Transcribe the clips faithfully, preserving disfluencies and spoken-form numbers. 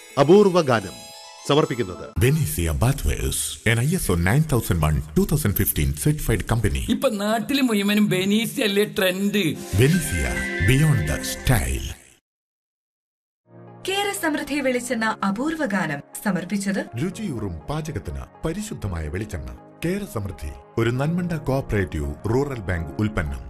അപൂർവ ഗാനം സമർപ്പിക്കുന്നത് Benisia Bathwares, an I S O nine thousand one twenty fifteen certified company. ഇപ്പൊ നാട്ടില് മുഴുവനും ബെനീസിയ അല്ലേ trend. Benisia, beyond the style. കേര സമൃദ്ധി വെളിച്ചെണ്ണ അപൂർവ ഗാനം സമർപ്പിച്ചത് രുചിയൂറും പാചകത്തിന് പരിശുദ്ധമായ വെളിച്ചെണ്ണ. കേര സമൃദ്ധി, ഒരു നന്മണ്ട കോഓപ്പറേറ്റീവ് റൂറൽ ബാങ്ക് ഉൽപ്പന്നം.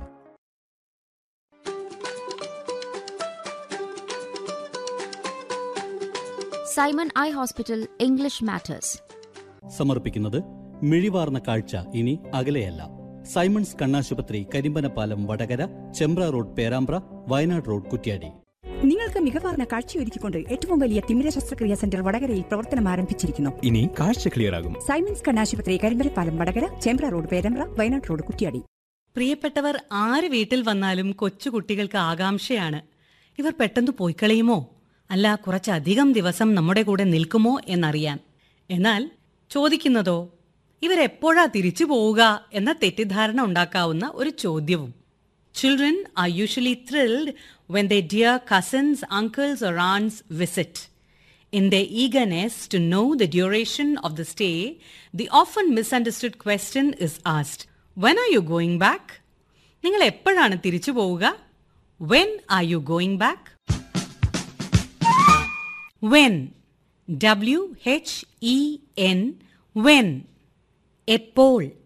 Simon eye hospital English matters സമർപ്പിക്കുന്നത് മിഴിവാർന്ന കാഴ്ച ഇനി അകലെയല്ല. സൈമൺസ് കണ്ണാശുപത്രി, കരിമ്പനപ്പാലം, വടകര, ചെമ്പ്ര റോഡ്, പേരാമ്പ്ര, വയനാട് റോഡ്, കുറ്റ്യാടി. നിങ്ങൾക്ക് മികവാർന്ന കാഴ്ചയൊരുക്കിക്കൊണ്ട് ഏറ്റവും വലിയ തിമിര ശസ്ത്രക്രിയാ സെന്റർ വടകരയിൽ പ്രവർത്തനം ആരംഭിച്ചിരിക്കുന്നു. ഇനി കാഴ്ച ക്ലിയർ ആകും. സൈമൺസ് കണ്ണാശുപത്രി, കരിമ്പനപ്പാലം, വടകര, ചെമ്പ്ര റോഡ്, പേരാമ്പ്ര, വയനാട് റോഡ്, കുറ്റ്യാടി. പ്രിയപ്പെട്ടവർ ആര് വീട്ടിൽ വന്നാലും കൊച്ചുകുട്ടികൾക്ക് ആകാംക്ഷയാണ്, ഇവർ പെട്ടെന്ന് പോയിക്കളയുമോ, അല്ല കുറച്ചധികം ദിവസം നമ്മുടെ കൂടെ നിൽക്കുമോ എന്നറിയാൻ. എന്നാൽ ചോദിക്കുന്നതോ ഇവരെപ്പോഴാ തിരിച്ചു പോവുക എന്ന തെറ്റിദ്ധാരണ ഉണ്ടാക്കാവുന്ന ഒരു ചോദ്യവും. Children are usually thrilled when their dear cousins, uncles or aunts visit. In their eagerness to know the duration of the stay, the often misunderstood question is asked, when are you going back? നിങ്ങൾ എപ്പോഴാണ് തിരിച്ചു പോവുക? When are you going back? When. W H E N. When. എപ്പോൾ.